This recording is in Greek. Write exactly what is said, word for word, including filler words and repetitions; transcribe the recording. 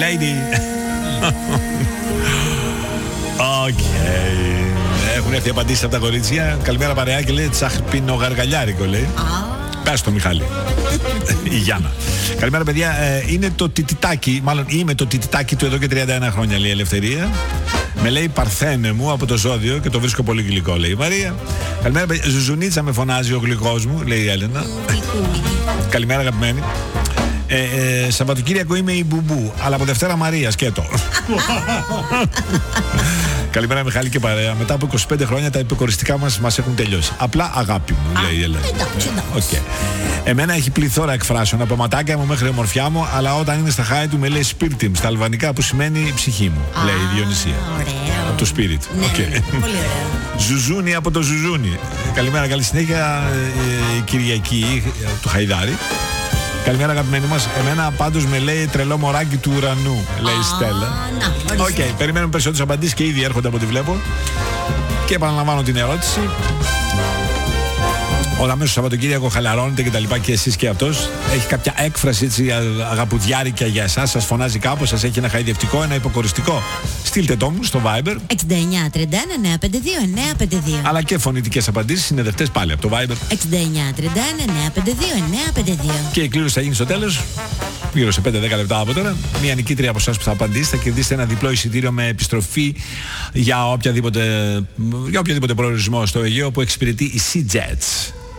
lady. Οκ. Έχουν έρθει απαντήσεις από τα κορίτσια. Καλημέρα παρεάκι, λέει τσαχπινογαργαλιάρικο, λέει. Πες το Μιχάλη. Η Γιάννα. Καλημέρα παιδιά, ε, είναι το τιτιτάκι, μάλλον είμαι το τιτιτάκι του εδώ και τριάντα ένα χρόνια, λέει η Ελευθερία. Με λέει Παρθένε μου από το ζώδιο και το βρίσκω πολύ γλυκό, λέει η Μαρία. Καλημέρα παιδιά, Ζουζουνίτσα με φωνάζει ο γλυκός μου, λέει η Έλενα. Καλημέρα αγαπημένη. Ε, ε, Σαββατοκύριακο είμαι η Μπουμπού, αλλά από Δευτέρα Μαρία σκέτο. Καλημέρα Μιχάλη και παρέα. Μετά από είκοσι πέντε χρόνια τα υποκοριστικά μας μας έχουν τελειώσει. Απλά αγάπη μου, λέει η Ελένη. Εντάξει, εντάξει. Okay. Εμένα έχει πληθώρα εκφράσεων από ματάκια μου μέχρι ομορφιά μου, αλλά όταν είναι στα χάη του με λέει σπίρτιμ στα αλβανικά που σημαίνει ψυχή μου, ah, λέει η Διονυσία. Ωραίο. Από το spirit. Ναι, okay. ναι, πολύ ωραίο. Ζουζούνι από το Ζουζούνι. Καλημέρα, καλή συνέχεια, ε, Κυριακή του Χαϊδάρη. Καλημέρα αγαπημένοι μας. Εμένα πάντως με λέει τρελό μωράκι του ουρανού, λέει η Στέλλα. Οκ, okay, περιμένουμε περισσότερες απαντήσεις και ήδη έρχονται από ό,τι βλέπω. Και επαναλαμβάνω την ερώτηση. Όταν μέσα στο Σαββατοκύριακο χαλαρώνετε και τα λοιπά και εσείς και αυτός, έχει κάποια έκφραση έτσι αγαπουδιάρικια για εσάς, σας φωνάζει κάπως, σας έχει ένα χαϊδευτικό, ένα υποκοριστικό. Στείλτε το μου στο Viber. εξήντα εννιά τριάντα ένα εννιακόσια πενήντα δύο εννιακόσια πενήντα δύο. Αλλά και φωνητικές απαντήσεις συνδευτές πάλι από το Viber. εξήντα εννιά τριάντα ένα εννιακόσια πενήντα δύο εννιακόσια πενήντα δύο. Και η κλήρωση θα γίνει στο τέλος, γύρω σε πέντε δέκα λεπτά από τώρα. Μια νικήτρια από εσάς που θα απαντήσει θα κερδίσετε ένα διπλό εισιτήριο με επιστροφή για οποιαδήποτε, για οποιαδήποτε προορισμό στο Αιγαίο που εξυπηρετεί η SeaJets.